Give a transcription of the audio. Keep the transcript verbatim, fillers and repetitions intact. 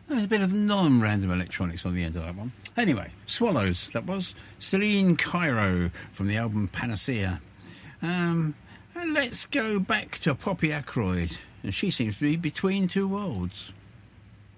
There's a bit of non-random electronics on the end of that one. Anyway, Swallows, that was. Celine Cairo from the album Panacea. Um, and let's go back to Poppy Ackroyd. And she seems to be between two worlds.